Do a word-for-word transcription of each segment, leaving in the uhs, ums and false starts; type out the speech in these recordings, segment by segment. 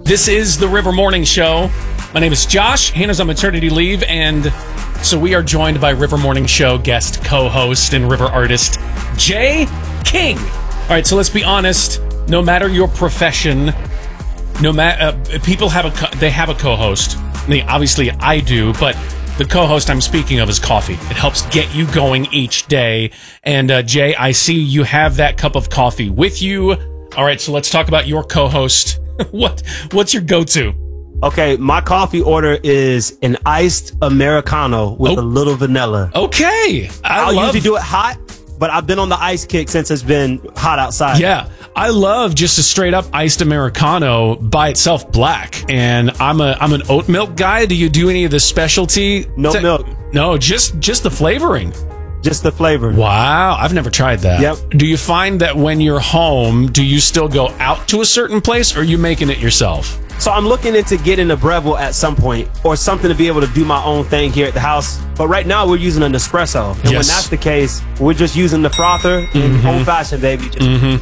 This is the River Morning Show. My name is Josh. Hannah's on maternity leave, and so we are joined by River Morning Show guest co-host and River artist Jay King. All right, so let's be honest. No matter your profession, no matter uh, people have a co- they have a co-host. I mean, obviously, I do, but the co-host I'm speaking of is coffee. It helps get you going each day. And uh, Jay, I see you have that cup of coffee with you. All right, so let's talk about your co-host. what what's your go-to? Okay, my coffee order is an iced Americano with oh. a little vanilla. Okay. I I'll love... usually do it hot, but I've been on the ice kick since it's been hot outside. Yeah, I love just a straight up iced Americano by itself black. And I'm a I'm an oat milk guy. Do you do any of the specialty? No T- milk. No, just just the flavoring. Just the flavor. Wow, I've never tried that. Yep. Do you find that when you're home, do you still go out to a certain place, or are you making it yourself? So I'm looking into getting a Breville at some point, or something to be able to do my own thing here at the house. But right now we're using an Nespresso. And yes. when that's the case, we're just using the frother and mm-hmm. old fashioned, baby. Just mm-hmm.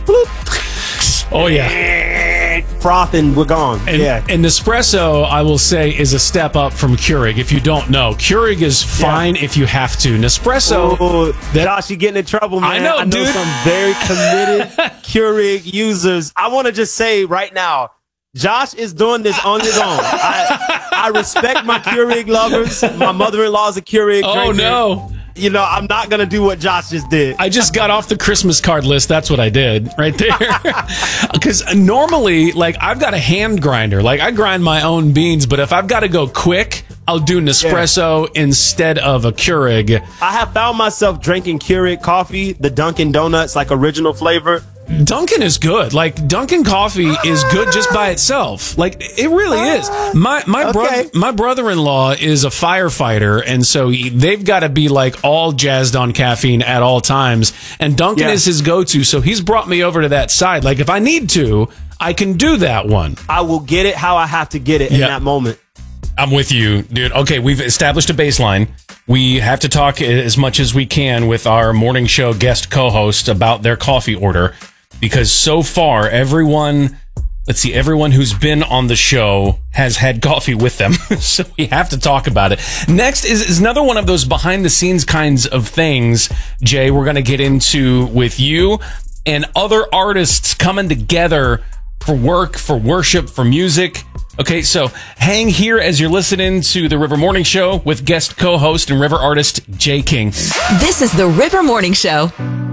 bloop. Oh yeah. Froth and we're gone. And, yeah. and Nespresso, I will say, is a step up from Keurig. If you don't know, Keurig is fine yeah. if you have to. Nespresso. Oh, that, Josh, you're getting in trouble, man. I know, I know dude. some very committed Keurig users. I want to just say right now, Josh is doing this on his own. I, I respect my Keurig lovers. My mother-in-law is a Keurig Oh, drinker. no. You know, I'm not going to do what Josh just did. I just got off the Christmas card list. That's what I did right there. Because normally, like, I've got a hand grinder. Like, I grind my own beans, but if I've got to go quick, I'll do Nespresso yeah. instead of a Keurig. I have found myself drinking Keurig coffee, the Dunkin' Donuts, like original flavor. Dunkin' is good. Like, Dunkin' coffee is good just by itself. Like, it really is. My my okay. brother my brother-in-law is a firefighter, and so he, they've got to be like all jazzed on caffeine at all times. And Dunkin' yeah. is his go-to, so he's brought me over to that side. Like, if I need to, I can do that one. I will get it how I have to get it in yep. that moment. I'm with you, dude. Okay, we've established a baseline. We have to talk as much as we can with our morning show guest co-host about their coffee order. Because so far, everyone, let's see, everyone who's been on the show has had coffee with them. So we have to talk about it. Next is, is another one of those behind-the-scenes kinds of things, Jay, we're going to get into with you and other artists coming together for work, for worship, for music. Okay, so hang here as you're listening to the River Morning Show with guest co-host and River artist Jay King. This is the River Morning Show.